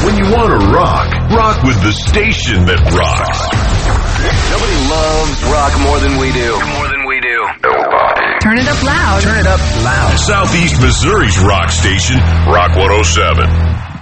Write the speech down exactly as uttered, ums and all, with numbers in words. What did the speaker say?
When you want to rock, rock with the station that rocks. Nobody loves rock more than we do. More than we do. Nobody. Turn it up loud. Turn it up loud. Southeast Missouri's rock station, Rock one oh seven.